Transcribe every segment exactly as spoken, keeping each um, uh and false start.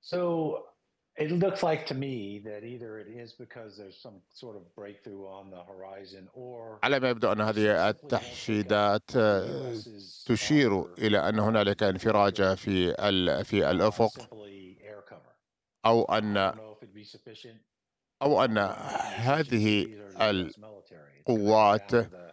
So it looks like to me that either it is because there's some sort of breakthrough on the horizon, or على ما يبدو أن we هذه simply won't take up التحشيدات the آه، US's تشير offer إلى أن هنالك انفراجة either في ال- في uh, الأفق، simply air cover. أو Uh, I أن don't know if it'd be sufficient, أو uh, أن but it might be sufficient to هذه either the U S military. It's going to come القوات down to the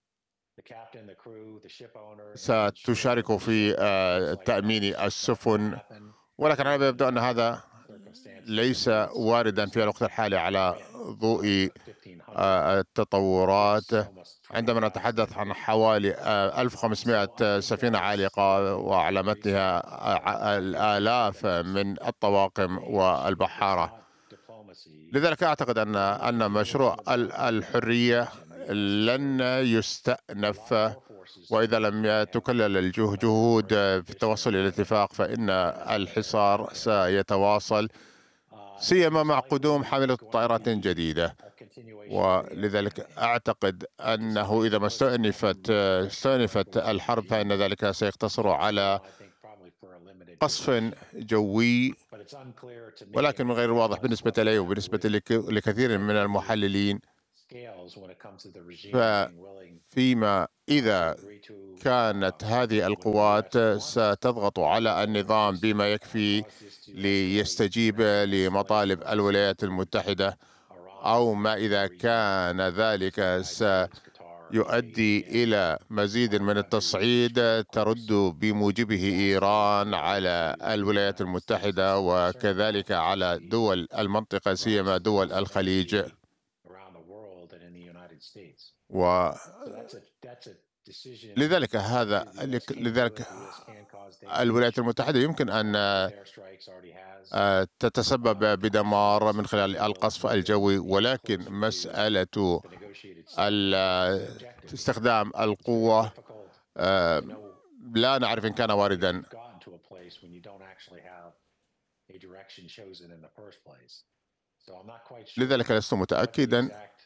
the captain, the crew, the ship owner, and ensure that ستشارك the في shutdown looks آه، like that تأمين it's just not going to السفن. happen ولكن على ما given يبدو أن the هذا circumstances and ليس the واردا uncertainties في الوقت الحالي that we're على in. ضوء Uh, fifteen hundred آه، التطورات. ships, almost عندما twenty thousand نتحدث عن crew. حوالي آه، Um, so I ألف وخمسمائة think that سفينة it's عالقة likely that وعلى the متنها restart of آه، uh, air الآلاف defense من الطواقم range, if it's والبحارة. not diplomacy, لذلك أعتقد أن will be أن مشروع dealing with the ال- fact that, as you الحرية mentioned, the U S is لن urging a يستأنف، lot more forces to وإذا move لم and تكلل الجه- under a جهود very في التوصل إلى conditional اتفاق، فإن and uh, الحصار timeframe. سيتواصل، Uh, سيما it's مع likely قدوم that حاملة it's going to طائرات be جديدة. a continuation of the air ولذلك campaign. أعتقد But أنه deciding إذا to ما put some استأنفت aggressive استأنفت airborne الحرب فإن regime ذلك سيقتصر is على possible, I think, probably for a limited قصف duration. جوي. But it's unclear to me, ولكن and من غير maybe I'm واضح not بالنسبة smart لي enough, who وبالنسبة is لك- لكثير من ultimately المحللين. scales when it comes to the regime being willing فيما uh, to إذا agree to كانت uh, هذه what the U القوات S wants, ستضغط على or if النظام this بما uh, يكفي cause this to escalate ليستجيب and escalate لمطالب from الولايات simply المتحدة، Iran أو to ما the إذا region, كان to the ذلك United States, Qatar, U A سيؤدي E, and إلى مزيد other من countries, Israel, التصعيد of course, ترد بموجبه exacerbate إيران fears على to the الولايات United States and المتحدة some concern about وكذلك على the دول المنطقة سيما Iran's دول الخليج. prosperity around the world and in the United States. و So that's a that's a decision لذلك that هذا the U S can do لذلك it. The U S can cause الولايات damage المتحدة يمكن uh, with أن airstrikes, already has. آه، Uh, تتسبب the question بدمار is من خلال whether they'll القصف do it الجوي، any ولكن closer to مسألة the negotiated ال- ceasefire, which is the objective here. استخدام It's very القوة difficult آه، to know لا نعرف إن كان uh, if واردا. you've gotten to a place when you don't actually have a direction chosen in the first place. So I'm not quite sure لذلك لست what the متأكدا exact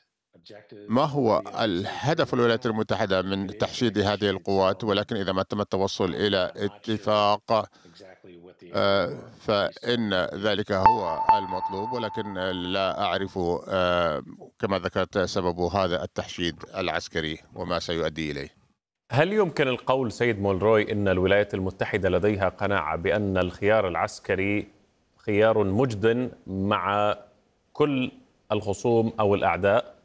ما objectives of هو the United States is الهدف right الولايات now. المتحدة If it من is the تحشيد هذه negotiated القوات، settlement, ولكن إذا ما تم التوصل um, إلى I'm not sure اتفاق exactly what the آه، airborne restart فإن will be. ذلك هو المطلوب، ولكن لا أعرف آه، كما ذكرت سبب هذا التحشيد العسكري وما سيؤدي إليه. هل يمكن القول سيد مولروي أن الولايات المتحدة لديها قناعة بأن الخيار العسكري خيار مجد مع كل الخصوم أو الأعداء؟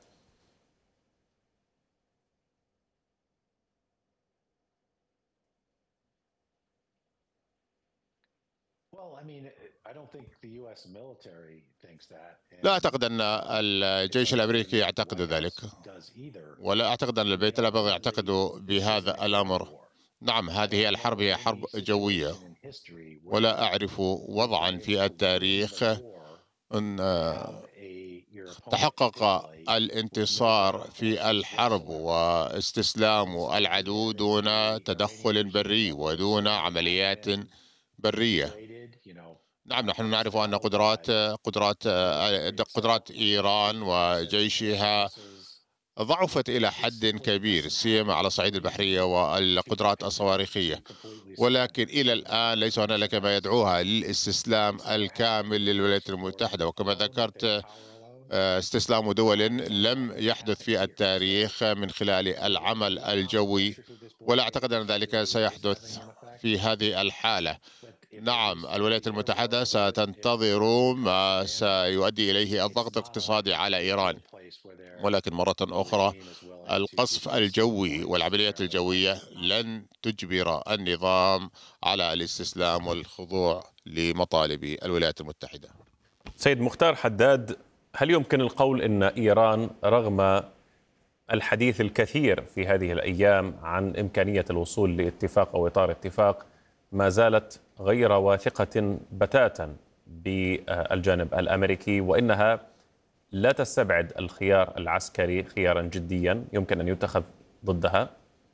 Well, I mean, I don't think the U S military thinks that. لا And أعتقد أن uh, it's الجيش unclear to الأمريكي me that the يعتقد White ذلك، House does either. ولا أعتقد أن I mean, البيت الأبيض ultimately, يعتقد this isn't بهذا a air الأمر. war. نعم، I هذه don't الحرب know هي any حرب جوية، situation in history ولا where أعرف you've وضعا been able في to win التاريخ the war أن and have a your opponent تحقق capitulate with no الانتصار ground في forces الحرب whatsoever. واستسلام And so we العدو get that دون the تدخل Iranian regime, بري although it ودون certainly has عمليات been برية. degraded, you know, نعم، uh, نحن from نعرف أن style قدرات by قدرات the negotiated قدرات settlement, إيران the assets and وجيشها resources, ضعفت إلى it حد simply كبير، doesn't سيما have على the صعيد البحرية reason to والقدرات commit الصواريخية. to completely ولكن surrender, إلى even though الآن ليس Putin هنالك ما says يدعوها للاستسلام it's never happened الكامل in the للولايات recent war المتحدة. وكما alone that they have ذكرت power alone. استسلام دول Um, so I don't لم think it يحدث happens في here. So التاريخ من خلال will there العمل be ground الجوي، pressure through this ولا blockade? أعتقد أن ذلك Surely it is سيحدث having an effect. في هذه الحالة. But if it نعم، is a الولايات air المتحدة war or if ستنتظر it has ما some damage, سيؤدي إليه it's الضغط not الاقتصادي likely على to get to إيران. a place where their ولكن مرة أخرى regime is willing to give القصف up some الجوي points والعمليات fairly الجوية rapidly. لن تجبر النظام على الاستسلام والخضوع لمطالب الولايات المتحدة. سيد مختار حداد، هل يمكن القول أن إيران رغم الحديث الكثير في هذه الأيام عن إمكانية الوصول لاتفاق أو إطار اتفاق ما زالت غير واثقة بتاتا بالجانب الأمريكي، وإنها لا تستبعد الخيار العسكري خيارا جديا يمكن أن يتخذ ضدها؟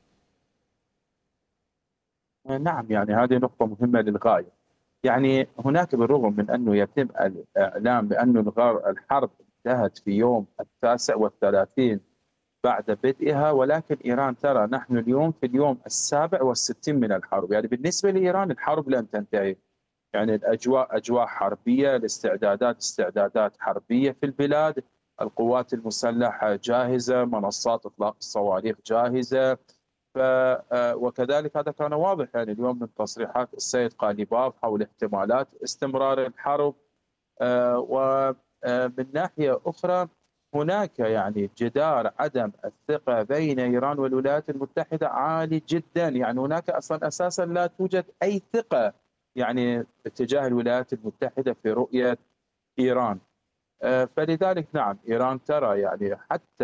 نعم، يعني هذه نقطة مهمة للغاية. يعني هناك بالرغم من أنه يتم الإعلام بأن الحرب انتهت في يوم التاسع والثلاثين بعد بدئها، ولكن إيران ترى نحن اليوم في اليوم السابع والستين من الحرب. يعني بالنسبة لإيران الحرب لن تنتهي، يعني الأجواء أجواء حربية، الاستعدادات استعدادات حربية في البلاد، القوات المسلحة جاهزة، منصات إطلاق الصواريخ جاهزة. ف وكذلك هذا كان واضح يعني اليوم من تصريحات السيد قاليباف حول احتمالات استمرار الحرب. ومن ناحية أخرى هناك يعني جدار عدم الثقة بين إيران والولايات المتحدة عالي جدا، يعني هناك أصلا أساسا لا توجد أي ثقة يعني اتجاه الولايات المتحدة في رؤية إيران. فلذلك نعم إيران ترى يعني حتى